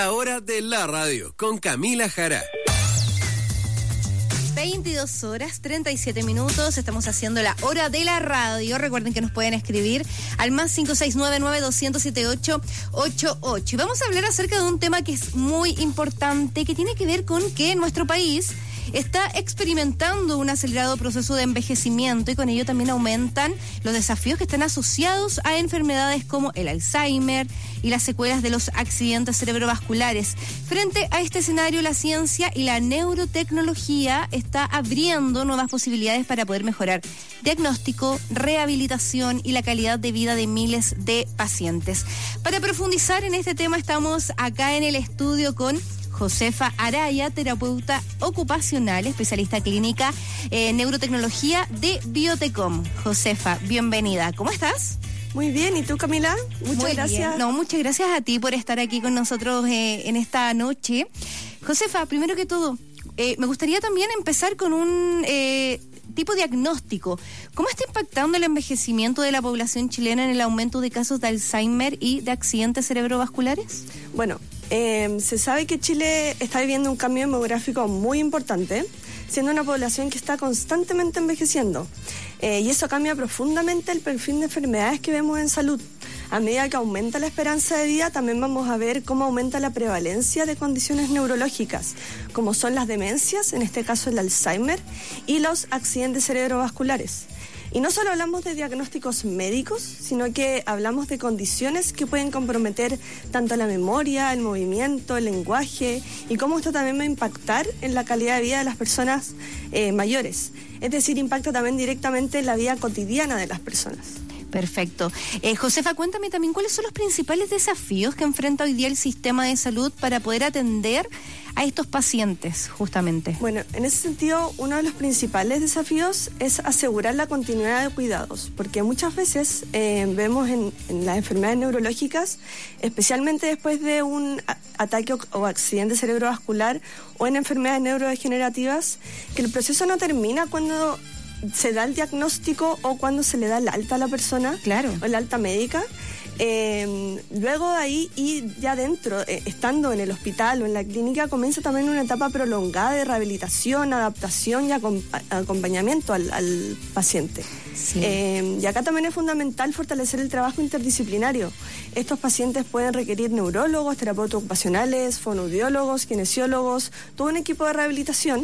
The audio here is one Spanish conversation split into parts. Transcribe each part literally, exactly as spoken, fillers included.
La hora de la radio con Camila Jara. veintidós horas, treinta y siete minutos. Estamos haciendo la hora de la radio. Recuerden que nos pueden escribir al más cinco seis nueve nueve dos cero siete ocho ocho ocho. Y vamos a hablar acerca de un tema que es muy importante, que tiene que ver con que nuestro país está experimentando un acelerado proceso de envejecimiento y con ello también aumentan los desafíos que están asociados a enfermedades como el Alzheimer y las secuelas de los accidentes cerebrovasculares. Frente a este escenario, la ciencia y la neurotecnología está abriendo nuevas posibilidades para poder mejorar diagnóstico, rehabilitación y la calidad de vida de miles de pacientes. Para profundizar en este tema, estamos acá en el estudio con Josefa Araya, terapeuta ocupacional, especialista clínica en neurotecnología de Biotecom. Josefa, bienvenida. ¿Cómo estás? Muy bien, ¿y tú, Camila? Muchas Muy gracias. Bien. No, muchas gracias a ti por estar aquí con nosotros eh, en esta noche. Josefa, primero que todo, eh, me gustaría también empezar con un eh, tipo diagnóstico. ¿Cómo está impactando el envejecimiento de la población chilena en el aumento de casos de Alzheimer y de accidentes cerebrovasculares? Bueno, eh, se sabe que Chile está viviendo un cambio demográfico muy importante, siendo una población que está constantemente envejeciendo. Eh, y eso cambia profundamente el perfil de enfermedades que vemos en salud. A medida que aumenta la esperanza de vida, también vamos a ver cómo aumenta la prevalencia de condiciones neurológicas, como son las demencias, en este caso el Alzheimer, y los accidentes cerebrovasculares. Y no solo hablamos de diagnósticos médicos, sino que hablamos de condiciones que pueden comprometer tanto la memoria, el movimiento, el lenguaje, y cómo esto también va a impactar en la calidad de vida de las personas eh, mayores. Es decir, impacta también directamente en la vida cotidiana de las personas. Perfecto. Eh, Josefa, cuéntame también cuáles son los principales desafíos que enfrenta hoy día el sistema de salud para poder atender a estos pacientes, justamente. Bueno, en ese sentido, uno de los principales desafíos es asegurar la continuidad de cuidados, porque muchas veces eh, vemos en, en las enfermedades neurológicas, especialmente después de un a- ataque o, o accidente cerebrovascular o en enfermedades neurodegenerativas, que el proceso no termina cuando se da el diagnóstico o cuando se le da el alta a la persona, claro, o el alta médica. Eh, luego de ahí, y ya dentro, eh, estando en el hospital o en la clínica, comienza también una etapa prolongada de rehabilitación, adaptación y acom- acompañamiento al, al paciente. Sí. Eh, y acá también es fundamental fortalecer el trabajo interdisciplinario. Estos pacientes pueden requerir neurólogos, terapeutas ocupacionales, fonoaudiólogos, kinesiólogos, todo un equipo de rehabilitación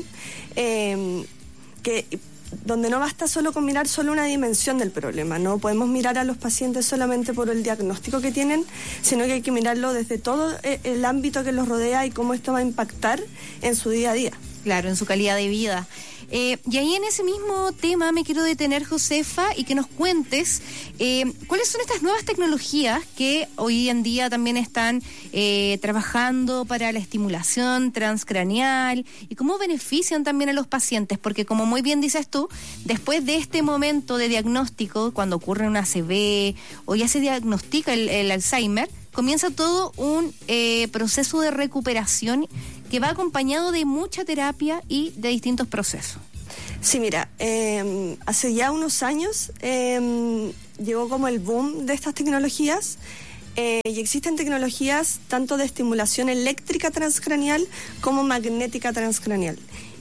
eh, que... donde no basta solo con mirar solo una dimensión del problema. No podemos mirar a los pacientes solamente por el diagnóstico que tienen, sino que hay que mirarlo desde todo el ámbito que los rodea y cómo esto va a impactar en su día a día. Claro, en su calidad de vida. Eh, y ahí en ese mismo tema me quiero detener, Josefa, y que nos cuentes eh, cuáles son estas nuevas tecnologías que hoy en día también están eh, trabajando para la estimulación transcraneal y cómo benefician también a los pacientes, porque como muy bien dices tú, después de este momento de diagnóstico, cuando ocurre una A C V o ya se diagnostica el, el Alzheimer, comienza todo un eh, proceso de recuperación que va acompañado de mucha terapia y de distintos procesos. Sí, mira, eh, hace ya unos años eh, llegó como el boom de estas tecnologías eh, y existen tecnologías tanto de estimulación eléctrica transcraneal como magnética transcraneal.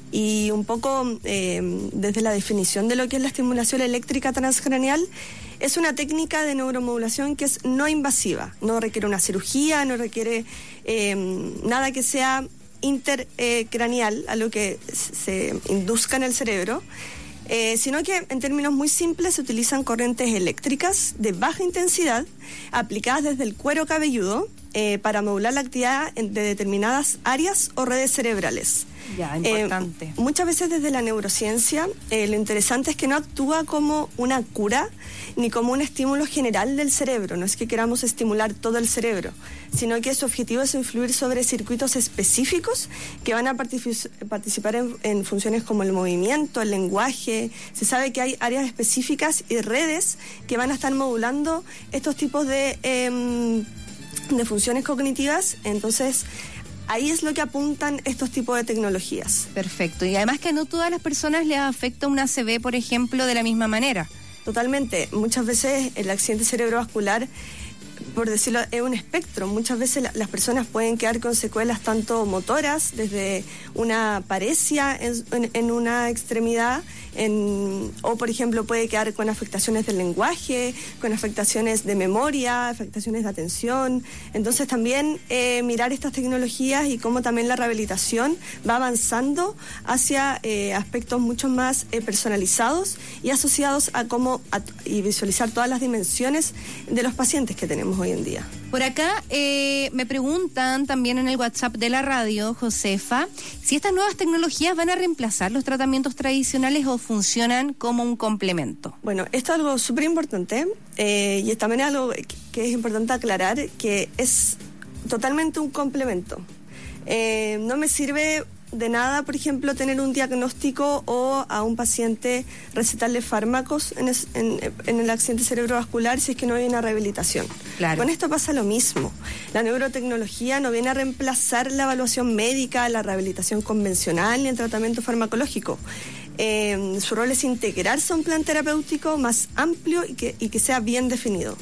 Y un poco eh, desde la definición de lo que es la estimulación eléctrica transcraneal, es una técnica de neuromodulación que es no invasiva, no requiere una cirugía, no requiere eh, nada que sea intercraneal, a lo que se induzca en el cerebro, eh, sino que en términos muy simples se utilizan corrientes eléctricas de baja intensidad aplicadas desde el cuero cabelludo eh, para modular la actividad de determinadas áreas o redes cerebrales. Ya, importante. Eh, muchas veces desde la neurociencia eh, lo interesante es que no actúa como una cura ni como un estímulo general del cerebro. No es que queramos estimular todo el cerebro, sino que su objetivo es influir sobre circuitos específicos que van a particip- participar en, en funciones como el movimiento, el lenguaje. Se sabe que hay áreas específicas y redes que van a estar modulando estos tipos de, eh, de funciones cognitivas. Entonces, ahí es lo que apuntan estos tipos de tecnologías. Perfecto. Y además que no todas las personas les afecta una A C V, por ejemplo, de la misma manera. Totalmente. Muchas veces el accidente cerebrovascular por decirlo, es un espectro. Muchas veces la, las personas pueden quedar con secuelas tanto motoras, desde una paresia en, en, en una extremidad, en, o por ejemplo puede quedar con afectaciones del lenguaje, con afectaciones de memoria, afectaciones de atención. Entonces también eh, mirar estas tecnologías y cómo también la rehabilitación va avanzando hacia eh, aspectos mucho más eh, personalizados y asociados a cómo a, y visualizar todas las dimensiones de los pacientes que tenemos hoy en día. Por acá eh, me preguntan también en el WhatsApp de la radio, Josefa, si estas nuevas tecnologías van a reemplazar los tratamientos tradicionales o funcionan como un complemento. Bueno, esto es algo súper importante eh, y también es algo que es importante aclarar, que es totalmente un complemento. Eh, no me sirve de nada, por ejemplo, tener un diagnóstico o a un paciente recetarle fármacos en, es, en, en el accidente cerebrovascular si es que no hay una rehabilitación. Claro. Con esto pasa lo mismo. La neurotecnología no viene a reemplazar la evaluación médica, la rehabilitación convencional ni el tratamiento farmacológico. Eh, su rol es integrarse a un plan terapéutico más amplio y que, y que sea bien definido.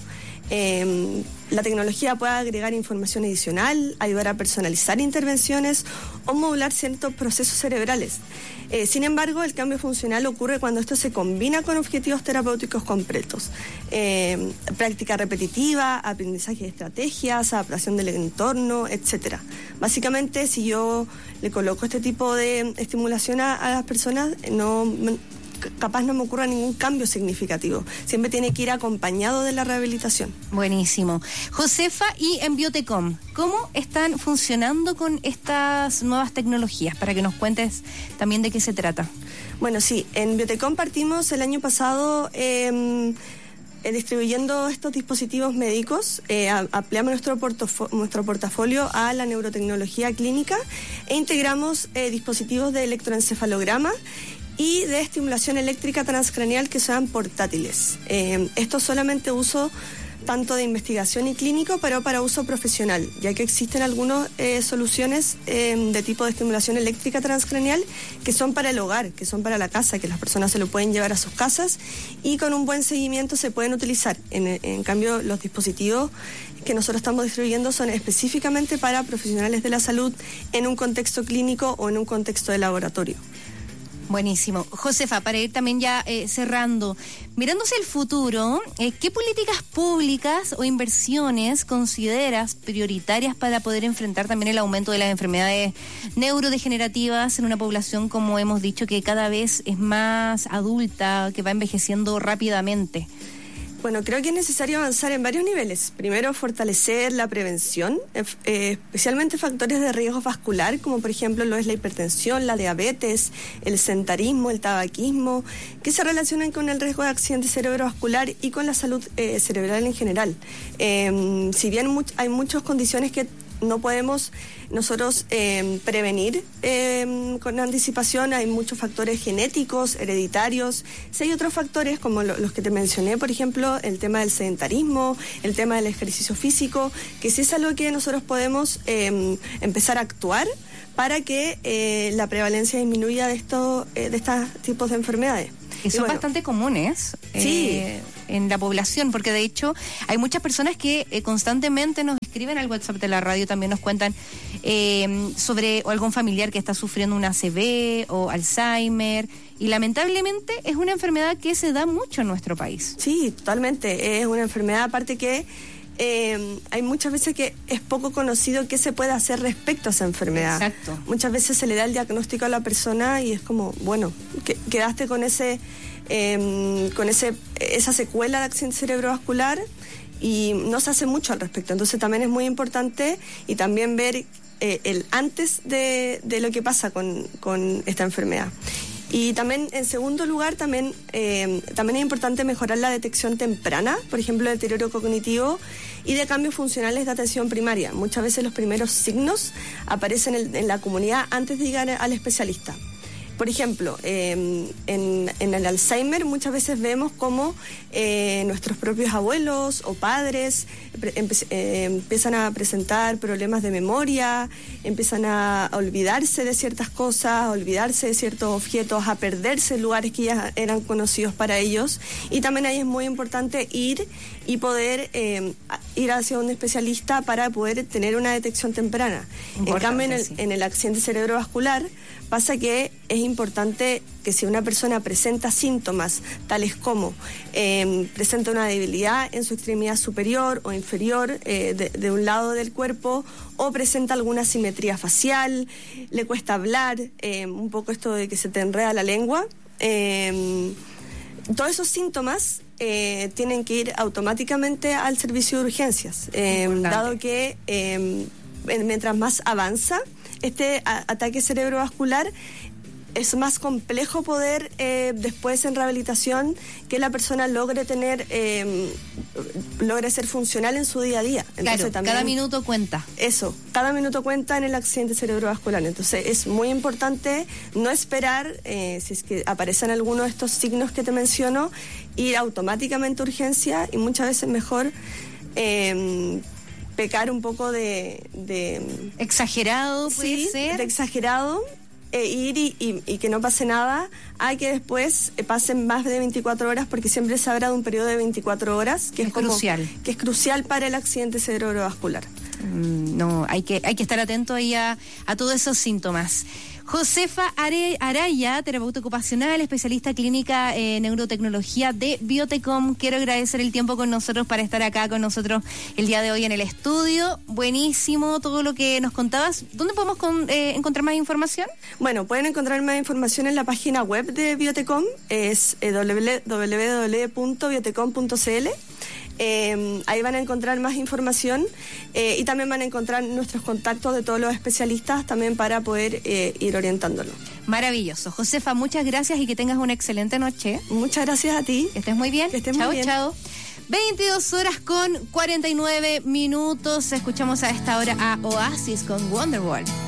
Eh, la tecnología puede agregar información adicional, ayudar a personalizar intervenciones o modular ciertos procesos cerebrales. Eh, sin embargo, el cambio funcional ocurre cuando esto se combina con objetivos terapéuticos completos. Eh, práctica repetitiva, aprendizaje de estrategias, adaptación del entorno, etcétera. Básicamente, si yo le coloco este tipo de estimulación a, a las personas, no... capaz no me ocurra ningún cambio significativo. Siempre tiene que ir acompañado de la rehabilitación. Buenísimo. Josefa, y en Biotecom, ¿cómo están funcionando con estas nuevas tecnologías? Para que nos cuentes también de qué se trata. Bueno, sí, en Biotecom partimos el año pasado eh, eh, distribuyendo estos dispositivos médicos. Eh, ampliamos nuestro, portafo- nuestro portafolio a la neurotecnología clínica e integramos eh, dispositivos de electroencefalograma y de estimulación eléctrica transcraneal que sean portátiles. Eh, esto solamente uso tanto de investigación y clínico, pero para uso profesional, ya que existen algunas eh, soluciones eh, de tipo de estimulación eléctrica transcraneal que son para el hogar, que son para la casa, que las personas se lo pueden llevar a sus casas y con un buen seguimiento se pueden utilizar. En, en cambio, los dispositivos que nosotros estamos distribuyendo son específicamente para profesionales de la salud en un contexto clínico o en un contexto de laboratorio. Buenísimo. Josefa, para ir también ya eh, cerrando, mirándose el futuro, eh, ¿qué políticas públicas o inversiones consideras prioritarias para poder enfrentar también el aumento de las enfermedades neurodegenerativas en una población, como hemos dicho, que cada vez es más adulta, que va envejeciendo rápidamente? Bueno, creo que es necesario avanzar en varios niveles. Primero, fortalecer la prevención, eh, especialmente factores de riesgo vascular, como por ejemplo lo es la hipertensión, la diabetes, el sedentarismo, el tabaquismo, que se relacionan con el riesgo de accidente cerebrovascular y con la salud eh, cerebral en general. Eh, si bien much- hay muchas condiciones que no podemos nosotros eh, prevenir eh, con anticipación, hay muchos factores genéticos, hereditarios. Si hay otros factores como lo, los que te mencioné, por ejemplo, el tema del sedentarismo, el tema del ejercicio físico, que sí es algo que nosotros podemos eh, empezar a actuar para que eh, la prevalencia disminuya de estos eh, de estos tipos de enfermedades. Que son bueno, bastante comunes sí. eh, en la población, porque de hecho hay muchas personas que eh, constantemente nos escriben al WhatsApp de la radio, también nos cuentan eh, sobre o algún familiar que está sufriendo una A C V o Alzheimer, y lamentablemente es una enfermedad que se da mucho en nuestro país. Sí, totalmente. Es una enfermedad aparte que Eh, hay muchas veces que es poco conocido qué se puede hacer respecto a esa enfermedad. Exacto. Muchas veces se le da el diagnóstico a la persona y es como, bueno, que, quedaste con ese, eh, con ese, esa secuela de accidente cerebrovascular y no se hace mucho al respecto. Entonces también es muy importante y también ver eh, el antes de, de lo que pasa con, con esta enfermedad. Y también, en segundo lugar, también, eh, también es importante mejorar la detección temprana, por ejemplo, de deterioro cognitivo y de cambios funcionales de atención primaria. Muchas veces los primeros signos aparecen en, en la comunidad antes de llegar al especialista. Por ejemplo, eh, en, en el Alzheimer muchas veces vemos cómo eh, nuestros propios abuelos o padres empe- eh, empiezan a presentar problemas de memoria, empiezan a, a olvidarse de ciertas cosas, a olvidarse de ciertos objetos, a perderse en lugares que ya eran conocidos para ellos. Y también ahí es muy importante ir y poder eh, ir hacia un especialista para poder tener una detección temprana. Importante, en cambio, en el, sí. en el accidente cerebrovascular pasa que es importante que si una persona presenta síntomas tales como eh, presenta una debilidad en su extremidad superior o inferior eh, de, de un lado del cuerpo, o presenta alguna asimetría facial, le cuesta hablar, eh, un poco esto de que se te enreda la lengua, eh, todos esos síntomas eh, tienen que ir automáticamente al servicio de urgencias, eh, dado que eh, mientras más avanza este a, ataque cerebrovascular, es más complejo poder eh, después en rehabilitación que la persona logre tener, eh, logre ser funcional en su día a día. Entonces, claro, también, cada minuto cuenta. Eso, cada minuto cuenta en el accidente cerebrovascular. Entonces es muy importante no esperar, eh, si es que aparecen algunos de estos signos que te menciono, ir automáticamente a urgencia, y muchas veces mejor eh, pecar un poco de... de exagerado, puede sí, ser. de exagerado. Eh, ir y, y, y que no pase nada, a que después eh, pasen más de veinticuatro horas, porque siempre se habla de un periodo de veinticuatro horas, que es, es como, crucial. que es crucial para el accidente cerebrovascular. Mm, no, hay que, hay que estar atento ahí a, a todos esos síntomas. Josefa Are, Araya, terapeuta ocupacional, especialista clínica en neurotecnología de Biotecom. Quiero agradecer el tiempo con nosotros para estar acá con nosotros el día de hoy en el estudio. Buenísimo todo lo que nos contabas. ¿Dónde podemos con, eh, encontrar más información? Bueno, pueden encontrar más información en la página web de Biotecom, es eh, doble u doble u doble u punto biotecom punto c l. Eh, ahí van a encontrar más información eh, y también van a encontrar nuestros contactos de todos los especialistas también para poder eh, ir orientándolo. Maravilloso. Josefa, muchas gracias y que tengas una excelente noche. Muchas gracias a ti. Que estés muy bien. Que estés chao, muy bien. Chao, veintidós horas con cuarenta y nueve minutos. Escuchamos a esta hora a Oasis con Wonderwall.